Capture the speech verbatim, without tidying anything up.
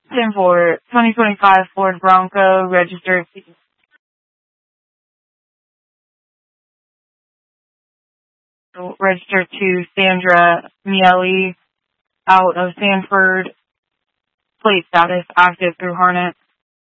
ten four, twenty twenty-five Ford Bronco, registered registered to Sandra Miele out of Sanford, plate status active through Harnett.